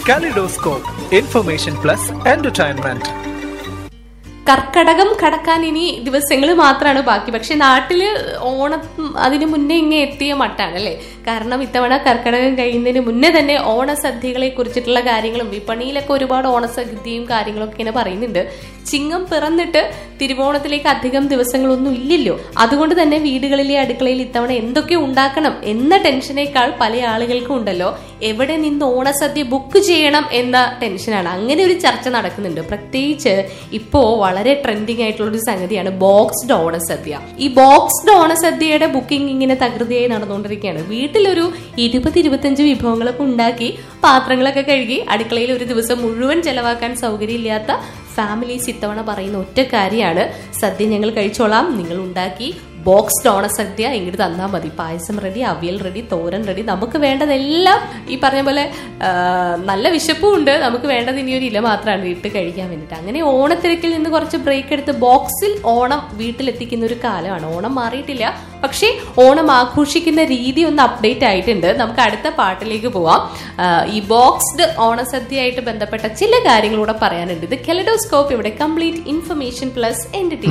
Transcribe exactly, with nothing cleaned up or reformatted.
Kaleidoscope, Information Plus Entertainment. Karkidakam കടക്കാൻ ഇനി ദിവസങ്ങൾ മാത്രമാണ് ബാക്കി. പക്ഷെ നാട്ടില് ഓണം അതിന് മുന്നേ ഇങ്ങനെ എത്തിയ മട്ടാണ് അല്ലേ? കാരണം ഇത്തവണ കർക്കടകം കഴിയുന്നതിന് മുന്നേ തന്നെ ഓണസദ്യകളെ കുറിച്ചിട്ടുള്ള കാര്യങ്ങളും വിപണിയിലൊക്കെ ഒരുപാട് ഓണസദ്യയും കാര്യങ്ങളൊക്കെ ഇങ്ങനെ പറയുന്നുണ്ട്. ചിങ്ങം പിറന്നിട്ട് തിരുവോണത്തിലേക്ക് അധികം ദിവസങ്ങളൊന്നും ഇല്ലല്ലോ. അതുകൊണ്ട് തന്നെ വീടുകളിലെ അടുക്കളയിൽ ഇത്തവണ എന്തൊക്കെ ഉണ്ടാക്കണം എന്ന ടെൻഷനേക്കാൾ പല ആളുകൾക്കും ഉണ്ടല്ലോ എവിടെ നിന്ന് ഓണസദ്യ ബുക്ക് ചെയ്യണം എന്ന ടെൻഷനാണ്. അങ്ങനെ ഒരു ചർച്ച നടക്കുന്നുണ്ട്. പ്രത്യേകിച്ച് ഇപ്പോ വളരെ ട്രെൻഡിങ് ആയിട്ടുള്ള ഒരു സംഗതിയാണ് ബോക്സ്ഡ് ഓണസദ്യ. ഈ ബോക്സ്ഡ് ഓണസദ്യയുടെ ബുക്കിംഗ് ഇങ്ങനെ തകൃതിയായി നടന്നുകൊണ്ടിരിക്കുകയാണ്. വീട്ടിലൊരു ഇരുപത് ഇരുപത്തിയഞ്ച് വിഭവങ്ങളൊക്കെ ഉണ്ടാക്കി പാത്രങ്ങളൊക്കെ കഴുകി അടുക്കളയിൽ ഒരു ദിവസം മുഴുവൻ ചെലവാക്കാൻ സൗകര്യമില്ലാത്ത ഫാമിലീസ് ഇത്തവണ പറയുന്ന ഒറ്റ കാര്യമാണ്, സദ്യ ഞങ്ങൾ കഴിച്ചോളാം, നിങ്ങൾ ഉണ്ടാക്കി ബോക്സ്ഡ് ഓണസദ്യ ഇങ്ങോട്ട് തന്നാൽ മതി. പായസം റെഡി, അവിയൽ റെഡി, തോരൻ റെഡി, നമുക്ക് വേണ്ടതെല്ലാം ഈ പറഞ്ഞ പോലെ നല്ല വിശപ്പും ഉണ്ട്, നമുക്ക് വേണ്ടത് ഇനി ഒരു ഇല മാത്രമാണ് വീട്ടിൽ കഴിക്കാൻ വേണ്ടിയിട്ട്. അങ്ങനെ ഓണത്തിരക്കിൽ നിന്ന് കുറച്ച് ബ്രേക്ക് എടുത്ത് ബോക്സിൽ ഓണം വീട്ടിലെത്തിക്കുന്ന ഒരു കാലമാണ്. ഓണം മാറിയിട്ടില്ല, പക്ഷേ ഓണം ആഘോഷിക്കുന്ന രീതി ഒന്ന് അപ്ഡേറ്റ് ആയിട്ടുണ്ട്. നമുക്ക് അടുത്ത പാട്ടിലേക്ക് പോവാം. ഈ ബോക്സ്ഡ് ഓണസദ്യയായിട്ട് ബന്ധപ്പെട്ട ചില കാര്യങ്ങളൂടെ പറയാനുണ്ട്. ഇത് കെലഡോസ്കോപ്പ്, ഇവിടെ കംപ്ലീറ്റ് ഇൻഫർമേഷൻ പ്ലസ് എന്റർടൈൻമെന്റ്.